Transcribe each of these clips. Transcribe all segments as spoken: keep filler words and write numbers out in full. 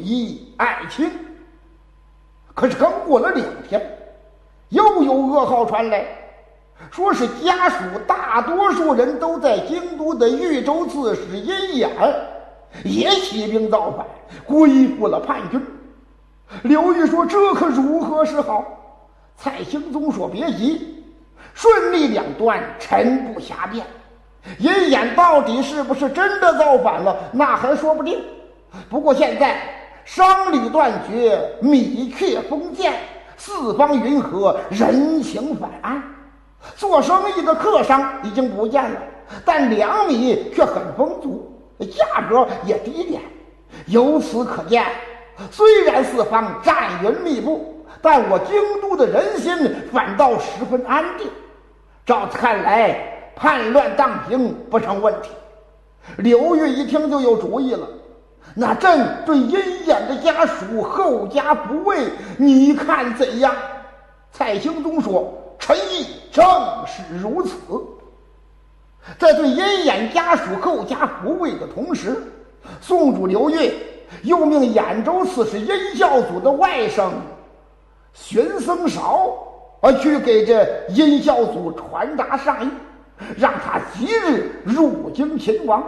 以爱卿。可是刚过了两天，又有噩耗传来，说是家属大多数人都在京都的豫州刺史阴眼也起兵造反，归附了叛军。刘裕说这可如何是好？蔡兴宗说别急，顺利两端，臣不暇辩。阴眼到底是不是真的造反了，那还说不定。不过现在商旅断绝，米却封建，四方云和，人情反安。做生意的客商已经不见了，但粮米却很丰足，价格也低廉。由此可见，虽然四方战云密布，但我京都的人心反倒十分安定。照此看来，叛乱荡平不成问题。刘裕一听就有主意了，那朕对阴眼的家属后加抚慰，你看怎样？蔡兴宗说臣意正是如此。在对阴眼家属后加抚慰的同时，宋主刘裕又命兖州刺史殷孝祖的外甥荀僧韶而去给这殷孝祖传达上谕，让他即日入京勤王。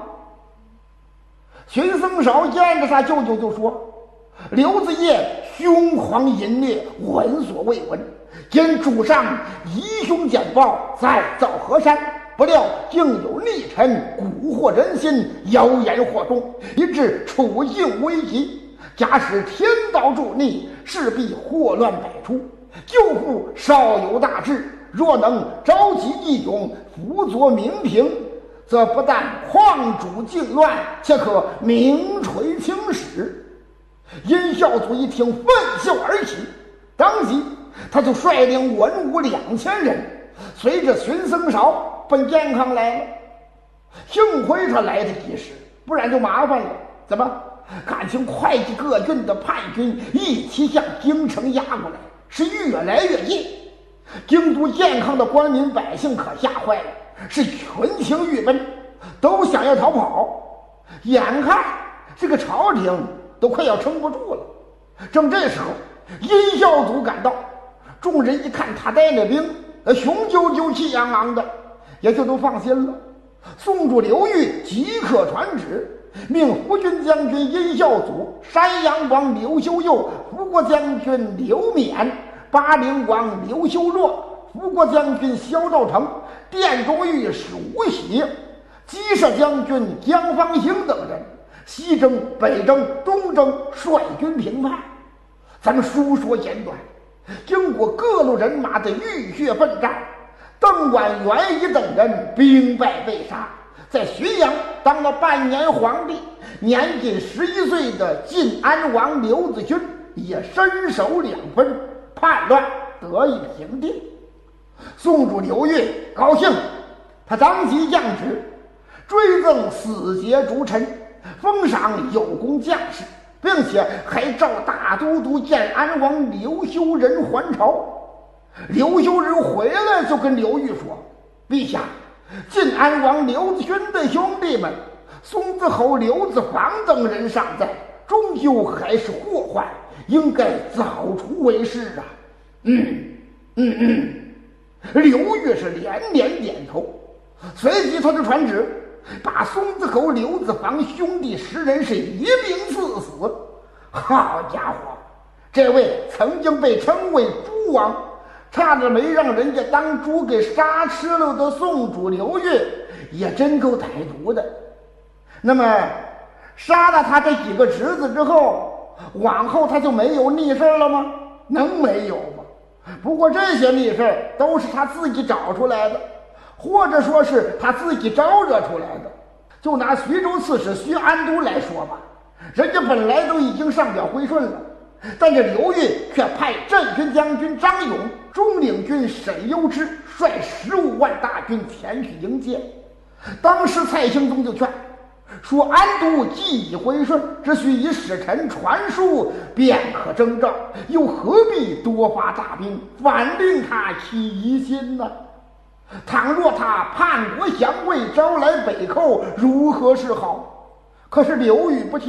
荀僧韶见着他舅舅就说：刘子业凶狂淫虐，闻所未闻。今主上疑凶简报，再造河山，不料竟有逆臣蛊惑人心，谣言惑众，以致处境危急。假使天道助逆，势必祸乱百出。救父少有大志，若能召集义勇，辅佐民平，则不但旷主靖乱，且可名垂青史。殷孝祖一听，奋袖而起，当即他就率领文武两千人，随着荀僧韶奔健康来了。幸亏他来得及时，不然就麻烦了。怎么？感情会稽各郡的叛军一起向京城压过来，是越来越近。京都健康的官民百姓可吓坏了，是群情欲奔，都想要逃跑。眼看这个朝廷都快要撑不住了。正这时候，殷孝祖赶到，众人一看他带了兵，雄赳赳气昂昂的，也就都放心了。宋主刘裕即刻传旨，命福军将军殷孝祖、山阳王刘修佑、福国将军刘勉、巴陵王刘修若、福国将军萧兆成、殿中御史吴喜、鸡舍将军江方兴等人，西征、北征、东征，率军平叛。咱们书说简短，经过各路人马的浴血奋战，邓婉、袁仪等人兵败被杀。在浔阳当了半年皇帝，年仅十一岁的晋安王刘子勋也身首两分，叛乱得以平定。宋主刘裕高兴，他当即降旨，追赠死节逐臣，封赏有功将士，并且还召大都督建安王刘修仁还朝。刘修仁回来就跟刘裕说：陛下，晋安王刘子勋的兄弟们松子侯刘子房等人尚在，终究还是祸患，应该早除为是啊。嗯嗯嗯，刘裕是连连点头，随即他就传旨，把松子侯刘子房兄弟十人是一并赐死。好家伙，这位曾经被称为猪王，差点没让人家当猪给杀吃了的宋主刘裕，也真够歹毒的。那么杀了他这几个侄子之后，往后他就没有逆事了吗？能没有吗？不过这些逆事都是他自己找出来的，或者说是他自己招惹出来的。就拿徐州刺史徐安都来说吧，人家本来都已经上表归顺了，但这刘裕却派镇军将军张勇、中领军沈攸之率十五万大军前去迎接。当时蔡兴宗就劝说，安都既已归顺，只需以使臣传书便可征召，又何必多发大兵，反令他起疑心呢？倘若他叛国降魏，招来北寇，如何是好？可是刘裕不听，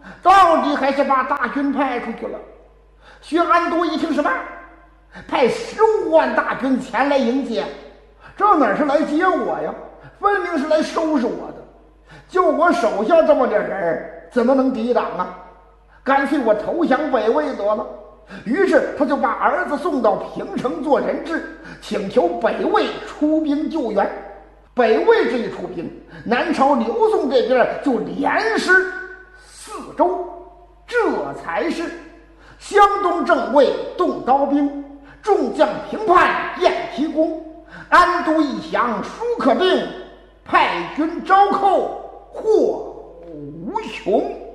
到底还是把大军派出去了。薛安都一听什么，派十五万大军前来迎接，这哪是来接我呀？分明是来收拾我的。就我手下这么点人，怎么能抵挡啊？干脆我投降北魏得了。于是他就把儿子送到平城做人质，请求北魏出兵救援。北魏这一出兵，南朝刘宋这边就连失四州，这才是湘东正魏动刀兵，众将平叛燕皮公，安都一降舒可病，派军招寇祸无穷。